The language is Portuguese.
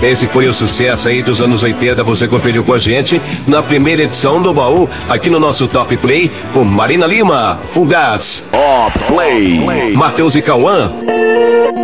Esse foi o sucesso aí dos anos 80. Você conferiu com a gente na primeira edição do Baú, aqui no nosso Top Play, com Marina Lima, Fugaz, Top Play, Matheus e Cauã.